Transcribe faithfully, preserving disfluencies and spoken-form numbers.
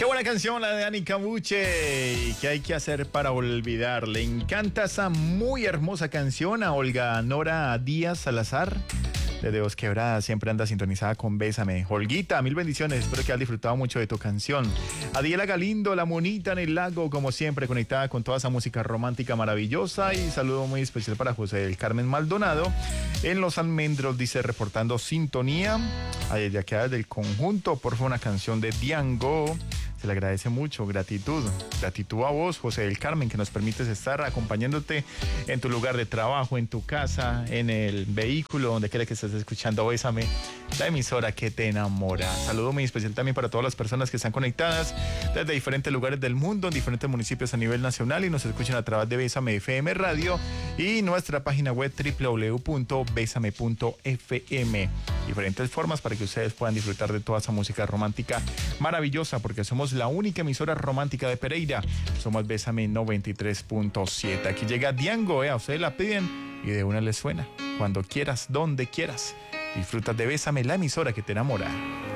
Qué buena canción la de Ani Cabuche. ¿Qué hay que hacer para olvidar? Le encanta esa muy hermosa canción a Olga Nora Díaz Salazar. Desde Dos Quebradas, siempre anda sintonizada con Bésame. Olguita, mil bendiciones, espero que hayas disfrutado mucho de tu canción. Adiela Galindo, la monita en el lago, como siempre, conectada con toda esa música romántica maravillosa. Y saludo muy especial para José del Carmen Maldonado. En Los Almendros, dice, reportando sintonía. Desde acá del conjunto, por favor, una canción de Diango. Se le agradece mucho, gratitud. Gratitud a vos, José del Carmen, que nos permites estar acompañándote en tu lugar de trabajo, en tu casa, en el vehículo, donde quiera que estés escuchando Bésame, la emisora que te enamora. Saludo muy especial también para todas las personas que están conectadas desde diferentes lugares del mundo, en diferentes municipios a nivel nacional y nos escuchan a través de Bésame F M Radio y nuestra página web doble u doble u doble u punto bésame punto f m. Diferentes formas para que ustedes puedan disfrutar de toda esa música romántica maravillosa, porque somos la única emisora romántica de Pereira. Somos Bésame noventa y tres punto siete. Aquí llega Diango, eh, a ustedes la piden y de una les suena. Cuando quieras, donde quieras. Disfrutas de Bésame, la emisora que te enamora.